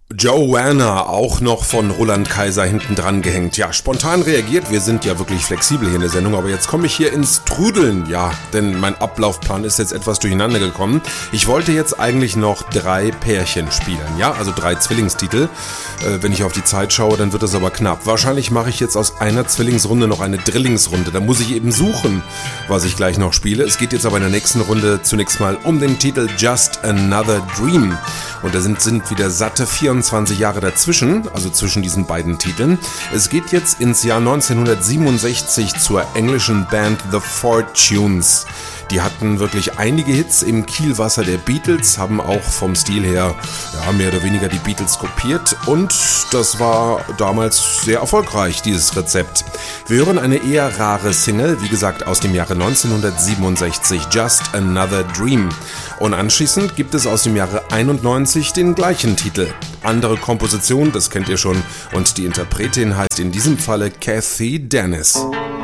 Joanna, auch noch von Roland Kaiser hinten dran gehängt. Ja, spontan reagiert, wir sind ja wirklich flexibel hier in der Sendung, aber jetzt komme ich hier ins Trudeln, ja, denn mein Ablaufplan ist jetzt etwas durcheinander gekommen. Ich wollte jetzt eigentlich noch 3 Pärchen spielen, ja, also 3 Zwillingstitel. Wenn ich auf die Zeit schaue, dann wird das aber knapp. Wahrscheinlich mache ich jetzt aus einer Zwillingsrunde noch eine Drillingsrunde. Da muss ich eben suchen, was ich gleich noch spiele. Es geht jetzt aber in der nächsten Runde zunächst mal um den Titel Just Another Dream. Und da sind wieder satte 24 Jahre dazwischen, also zwischen diesen beiden Titeln. Es geht jetzt ins Jahr 1967 zur englischen Band The Fortunes. Die hatten wirklich einige Hits im Kielwasser der Beatles, haben auch vom Stil her mehr oder weniger die Beatles kopiert und das war damals sehr erfolgreich, dieses Rezept. Wir hören eine eher rare Single, wie gesagt aus dem Jahre 1967, Just Another Dream. Und anschließend gibt es aus dem Jahre 91 den gleichen Titel. Andere Komposition, das kennt ihr schon, und die Interpretin heißt in diesem Falle Cathy Dennis.